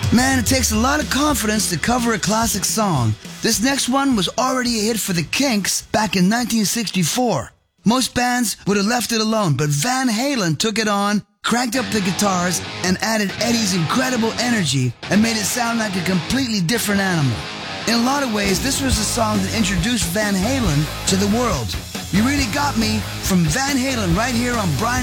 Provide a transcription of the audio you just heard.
Man, it takes a lot of confidence to cover a classic song. This next one was already a hit for the Kinks back in 1964. Most bands would have left it alone, but Van Halen took it on, cranked up the guitars, and added Eddie's incredible energy and made it sound like a completely different animal. In a lot of ways, this was the song that introduced Van Halen to the world. You Really Got Me from Van Halen right here on Brian